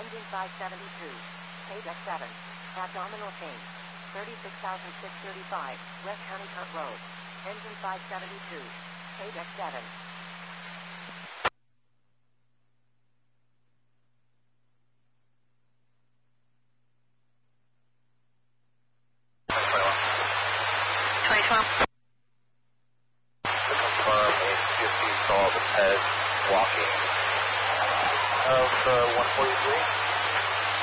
Engine 572. KDEC 7. Abdominal change. 36,635. West Honeycutt Road. Engine 572. KDEC 7. Confirm a CFC saw the head walking of 143.